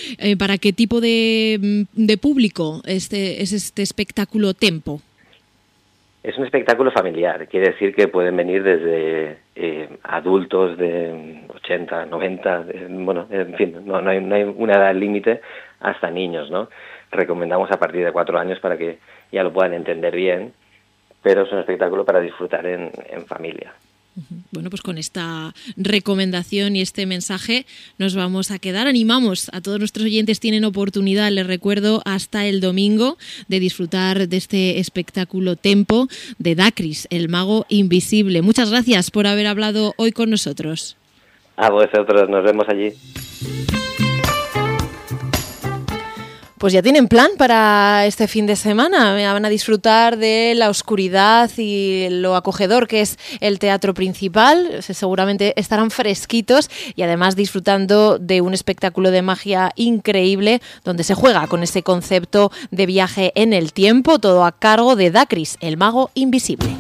¿Para qué tipo de público es este espectáculo Tempo? Es un espectáculo familiar, quiere decir que pueden venir desde adultos de 80, 90, bueno, en fin, no hay una edad límite, hasta niños, ¿no? Recomendamos a partir de 4 años para que ya lo puedan entender bien, pero es un espectáculo para disfrutar en familia. Bueno, pues con esta recomendación y este mensaje nos vamos a quedar. Animamos a todos nuestros oyentes, tienen oportunidad, les recuerdo, hasta el domingo de disfrutar de este espectáculo Tempo de Dacris, el mago invisible. Muchas gracias por haber hablado hoy con nosotros. A vosotros, nos vemos allí. Pues ya tienen plan para este fin de semana. Van a disfrutar de la oscuridad y lo acogedor que es el teatro principal. Seguramente estarán fresquitos y además disfrutando de un espectáculo de magia increíble donde se juega con ese concepto de viaje en el tiempo, todo a cargo de Dacris, el mago invisible.